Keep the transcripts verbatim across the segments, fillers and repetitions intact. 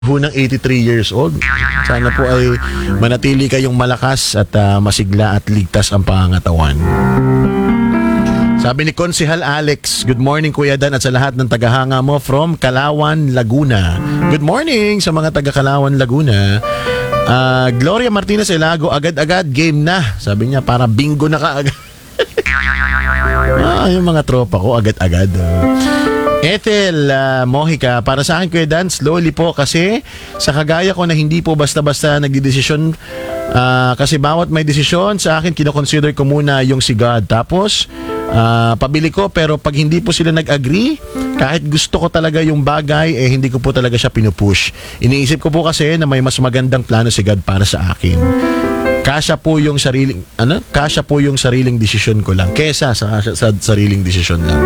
ho ng eighty-three years old. Sana po ay manatili kayong malakas at uh, masigla at ligtas ang pangangatawan. Sabi ni Konsehal Alex, good morning Kuya Dan at sa lahat ng tagahanga mo from Calauan, Laguna. Good morning sa mga taga Calauan, Laguna. Uh, Gloria Martinez Elago, agad-agad game na. Sabi niya, para bingo na kaagad. Ah, yung mga tropa ko, agad-agad. Ethel uh, Mojica, para sa akin Kuya Dan, slowly po kasi sa kagaya ko na hindi po basta-basta nagdidesisyon uh, kasi bawat may desisyon sa akin, kinoconsider ko muna yung si God. Tapos, uh, pabili ko pero pag hindi po sila nag-agree, kahit gusto ko talaga yung bagay, eh hindi ko po talaga siya pinupush. Iniisip ko po kasi na may mas magandang plano si God para sa akin. Kasya po yung sariling, ano? Kasya po yung sariling desisyon ko lang kesa sa, sa, sa sariling desisyon lang.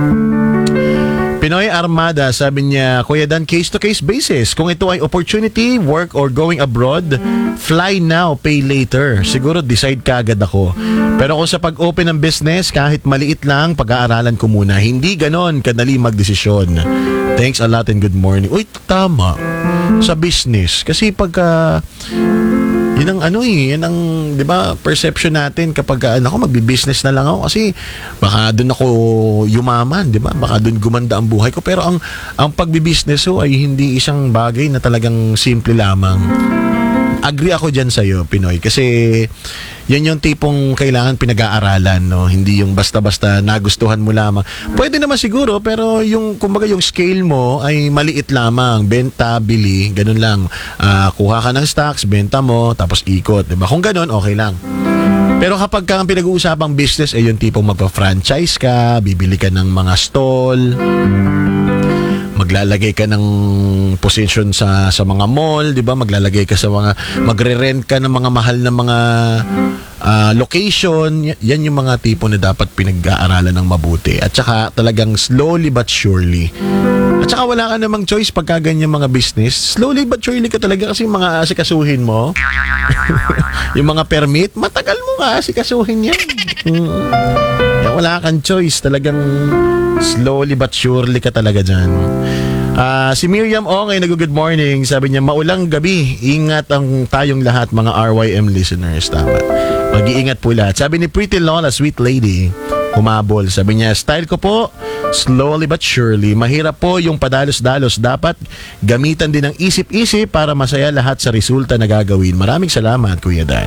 Pinoy Armada, sabi niya, Kuya Dan, case-to-case basis. Kung ito ay opportunity, work or going abroad, fly now, pay later. Siguro decide ka agad ako. Pero kung sa pag-open ng business, kahit maliit lang, pag-aaralan ko muna. Hindi ganon kadali magdesisyon. Thanks a lot and good morning. Uy, tama. Sa business. Kasi pagka... Yun ang ano eh, yun ang, di ba, perception natin kapag, ano ako, magbi-business na lang ako kasi baka doon ako yumaman, di ba? Baka doon gumanda ang buhay ko. Pero ang, ang pagbi-business ho ay hindi isang bagay na talagang simple lamang. Agree ako dyan sa'yo, Pinoy, kasi yan yung tipong kailangan pinag-aaralan, no? Hindi yung basta-basta nagustuhan mo lamang. Pwede naman siguro, pero yung, kumbaga, yung scale mo ay maliit lamang. Benta, bili, ganun lang. Uh, kuha ka ng stocks, benta mo, tapos ikot, diba? Kung ganun, okay lang. Pero kapag ka ang pinag-uusapang business, ay yung tipong magpa-franchise ka, bibili ka ng mga stall, maglalagay ka ng position sa sa mga mall, 'di ba? Maglalagay ka sa mga magre-rent ka ng mga mahal na mga uh, location. Yan yung mga tipo na dapat pinag-aaralan ng mabuti. At saka talagang slowly but surely. At saka wala ka namang choice pagka ganyan mga business. Slowly but surely ka talaga kasi mga asikasuhin mo. Yung mga permit, matagal mo nga asikasuhin yan. Hmm. Wala kang choice. Talagang slowly but surely ka talaga dyan. Uh, si Miriam Ongay, nag-good morning. Sabi niya, maulang gabi. Ingat ang tayong lahat, mga R Y M listeners. Tama. Mag-iingat po lahat. Sabi ni Pretty Lola, sweet lady, humabol. Sabi niya, style ko po, slowly but surely. Mahirap po yung padalos-dalos. Dapat gamitan din ng isip-isip para masaya lahat sa resulta na gagawin. Maraming salamat, Kuya Dan.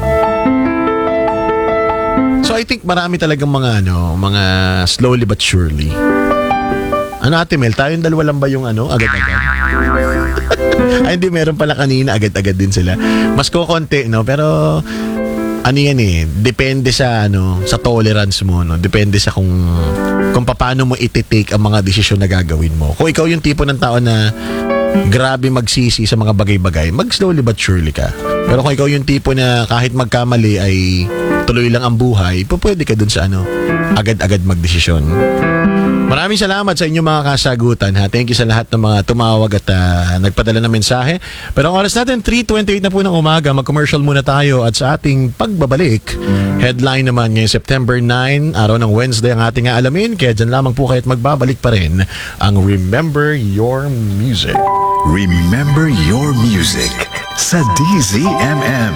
So I think marami talagang mga ano, mga slowly but surely. Ano Ate Mel, tayong dalawa lang ba yung ano, agad-agad? Ay hindi, meron pala kanina, agad-agad din sila. Mas kukonti, no? Pero ano yan eh, depende sa ano, sa tolerance mo, no? Depende sa kung kung paano mo iti-take ang mga desisyon na gagawin mo. Kung ikaw yung tipo ng tao na grabe magsisi sa mga bagay-bagay, mag slowly but surely ka. Pero kung ikaw yung tipo na kahit magkamali ay tuloy lang ang buhay, pwede ka dun sa ano, agad-agad magdesisyon. Maraming salamat sa inyong mga kasagutan, ha. Thank you sa lahat ng mga tumawag at uh, nagpadala ng mensahe. Pero ang oras natin, three twenty-eight na po ng umaga. Mag-commercial muna tayo at sa ating pagbabalik, headline naman ngayong September ninth, araw ng Wednesday ang ating aalamin. Kaya dyan lamang po kayo't magbabalik pa rin ang Remember Your Music. Remember Your Music sa D Z M M.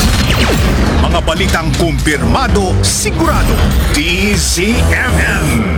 Mga balitang kumpirmado, sigurado. D Z M M.